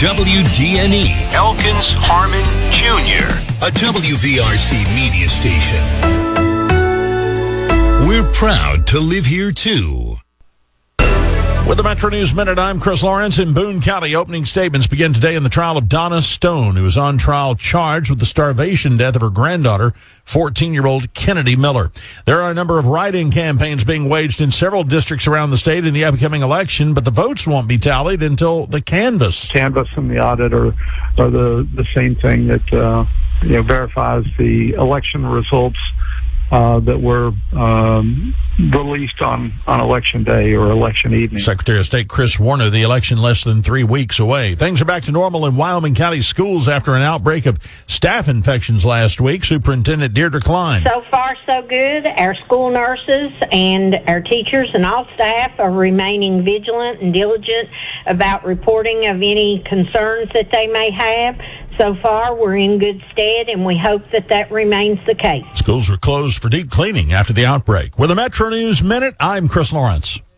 WDNE, Elkins Harmon Jr., a WVRC media station. We're proud to live here, too. With the Metro News Minute, I'm Chris Lawrence. In Boone County, opening statements begin today in the trial of Donna Stone, who is on trial charged with the starvation death of her granddaughter, 14-year-old Kennedy Miller. There are a number of write-in campaigns being waged in several districts around the state in the upcoming election, but the votes won't be tallied until the canvass. Canvass and the audit are the same thing that verifies the election results that were released on election day or election evening. Secretary of State Chris Warner, the election less than 3 weeks away. Things are back to normal in Wyoming County schools after an outbreak of staph infections last week. Superintendent Deirdre Klein. So far, so good. Our school nurses and our teachers and all staff are remaining vigilant and diligent about reporting of any concerns that they may have. So far, we're in good stead, and we hope that remains the case. Schools were closed for deep cleaning after the outbreak. With the Metro News Minute, I'm Chris Lawrence.